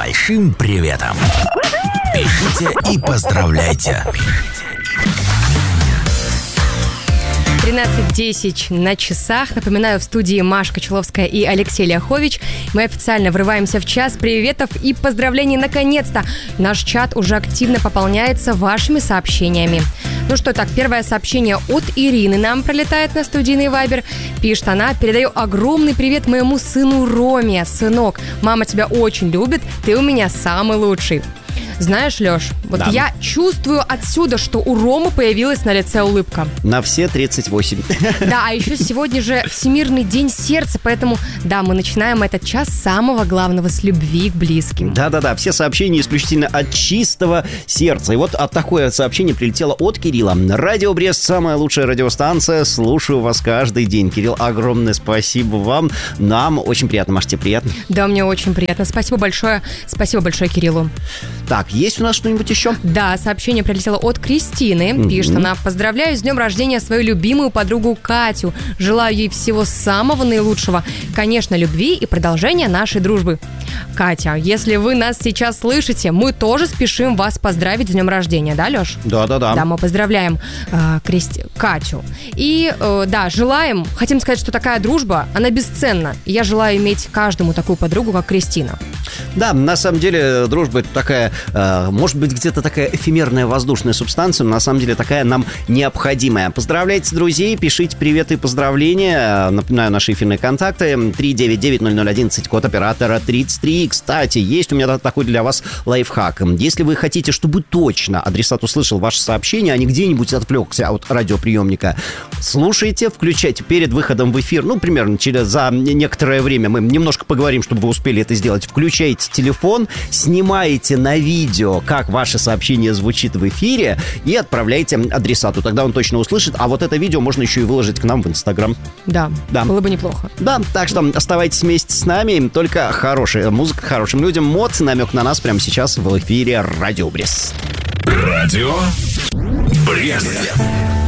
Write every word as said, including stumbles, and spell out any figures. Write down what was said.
большим приветом. Пишите и поздравляйте. тринадцать десять на часах. Напоминаю, в студии Маша Кочеловская и Алексей Ляхович. Мы официально врываемся в час приветов и поздравлений. Наконец-то наш чат уже активно пополняется вашими сообщениями. Ну что, так, первое сообщение от Ирины нам пролетает на студийный вайбер. Пишет она: передаю огромный привет моему сыну Роме. Сынок, мама тебя очень любит, ты у меня самый лучший. Знаешь, Лёш, вот да. я чувствую отсюда, что у Ромы появилась на лице улыбка. На все тридцать восемь. Да, а еще сегодня же Всемирный день сердца, поэтому, да, мы начинаем этот час с самого главного, с любви к близким. Да-да-да, все сообщения исключительно от чистого сердца. И вот от такое сообщение прилетело от Кирилла. Радио Брест, самая лучшая радиостанция, слушаю вас каждый день. Кирилл, огромное спасибо вам. Нам очень приятно. Маш, тебе приятно? Да, мне очень приятно. Спасибо большое. Спасибо большое Кириллу. Так, есть у нас что-нибудь еще? Да, сообщение прилетело от Кристины. Mm-hmm. Пишет она: поздравляю с днем рождения свою любимую подругу Катю. Желаю ей всего самого наилучшего. Конечно, любви и продолжения нашей дружбы. Катя, если вы нас сейчас слышите, мы тоже спешим вас поздравить с днем рождения, да, Лёш? Да-да-да. Да, мы поздравляем э, Кристи... Катю. И, э, да, желаем, хотим сказать, что такая дружба, она бесценна. И я желаю иметь каждому такую подругу, как Кристина. Да, на самом деле дружба — это такая, э, может быть, где-то такая эфемерная воздушная субстанция, но на самом деле такая нам необходимая. Поздравляйте друзей, пишите приветы и поздравления. Напоминаю, наши эфирные контакты: три девять девять ноль ноль одиннадцать, код оператора тридцать три. Кстати, есть у меня такой для вас лайфхак. Если вы хотите, чтобы точно адресат услышал ваше сообщение, а не где-нибудь отвлекся от радиоприемника, слушайте, включайте перед выходом в эфир, ну, примерно через за некоторое время, мы немножко поговорим, чтобы вы успели это сделать. Включайте телефон, снимаете на видео, как ваше сообщение звучит в эфире, и отправляйте адресату. Тогда он точно услышит. А вот это видео можно еще и выложить к нам в Инстаграм. Да, да, было бы неплохо. Да, так что оставайтесь вместе с нами. Только хорошая музыка хорошим людям. Мод, намек на нас прямо сейчас в эфире Радио Брест. Радио Брест.